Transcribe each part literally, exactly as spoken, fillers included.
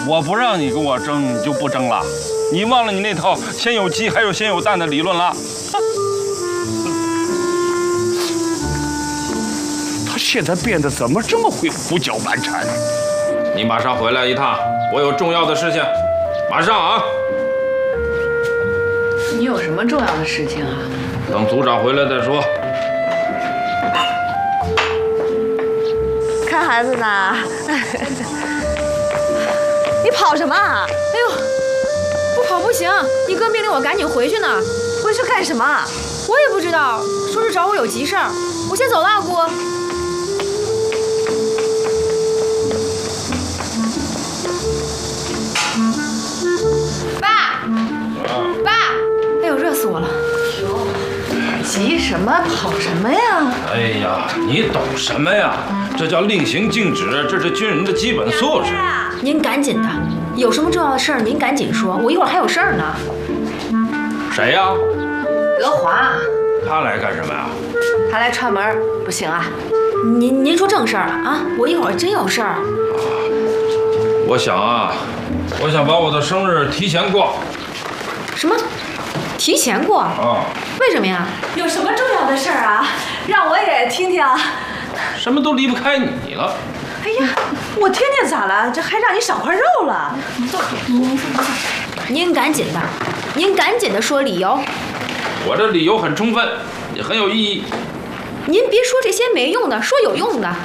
我不让你跟我争，你就不争了？你忘了你那套先有鸡还有先有蛋的理论了？ 他现在变得怎么这么会胡搅蛮缠？ 你马上回来一趟，我有重要的事情，马上啊！ 你有什么重要的事情啊？ 等组长回来再说。 看孩子呢。你跑什么啊？ 哎呦，不跑不行，你哥命令我赶紧回去呢。 回去干什么？ 我也不知道，说是找我有急事儿。我先走了，阿姑。爸，爸，哎呦，热死我了！ 急什么？跑什么呀？ 哎呀，你懂什么呀？这叫令行禁止，这是军人的基本素质。 您赶紧的，有什么重要的事儿您赶紧说，我一会儿还有事儿呢。 谁呀？ 德华。 他来干什么呀？ 他来串门，不行啊。 您您说正事儿啊？我一会儿真有事儿。 我想啊，我想把我的生日提前过。 什么？提前过？ 啊？ 为什么呀？ 有什么重要的事儿啊？让我也听听。 什么都离不开你了。 哎呀，我听听咋了？这还让你少块肉了。 坐，您坐。您赶紧的，您赶紧的说理由。 我这理由很充分，也很有意义。 您别说这些没用的，说有用的。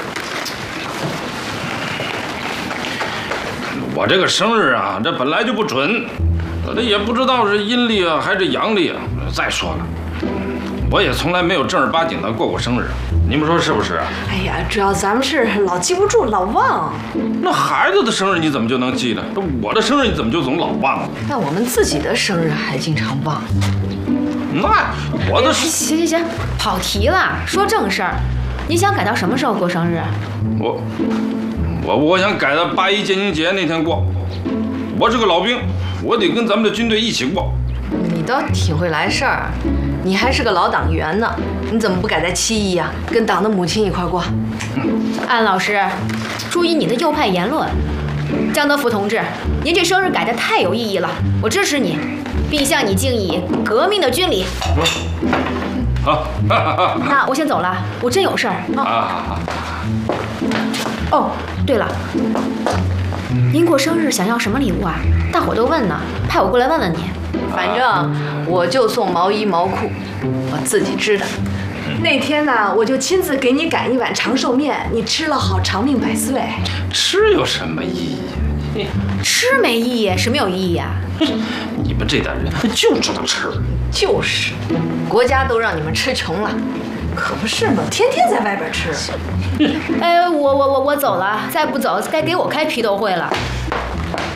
我这个生日啊，这本来就不准，我这也不知道是阴历啊还是阳历啊。再说了，我也从来没有正儿八经的过过生日，你们说是不是啊？ 哎呀，主要咱们是老记不住，老忘。 那孩子的生日你怎么就能记得？我的生日你怎么就总老忘了？ 那我们自己的生日还经常忘。 那我的行行行，跑题了，说正事儿。你想改到什么时候过生日？ 我我我想改到八一建军节那天过。我是个老兵，我得跟咱们的军队一起过。 你倒挺会来事儿，你还是个老党员呢，你怎么不改在七一呀？跟党的母亲一块过。 安老师，注意你的右派言论。张德福同志，您这生日改得太有意义了，我支持你，并向你敬以革命的军礼。 好， 那我先走了，我真有事儿啊。哦，对了，您过生日想要什么礼物啊？大伙都问呢，派我过来问问你。 反正我就送毛衣毛裤，我自己织的。那天呢，我就亲自给你擀一碗长寿面，你吃了好长命百岁。 吃有什么意义？ 吃没意义，什么有意义啊？ 你们这代人就知道吃。 就是，国家都让你们吃穷了，可不是嘛，天天在外边吃。 哎，我我我我走了，再不走该给我开批斗会了。